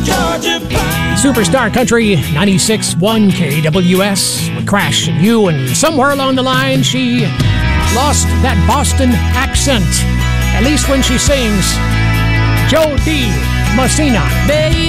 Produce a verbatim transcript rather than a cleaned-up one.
Superstar Country ninety-six point one K W S with Crash and you, and somewhere along the line she lost that Boston accent, at least when she sings. Joe D. Messina, baby.